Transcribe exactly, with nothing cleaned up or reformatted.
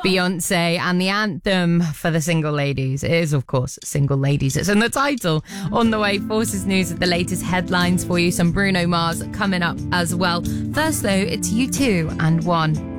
Beyonce, and the anthem for the single ladies is, of course, Single Ladies. It's in the title. On the way, Forces News with the latest headlines for you. Some Bruno Mars coming up as well. First, though, it's U two and One.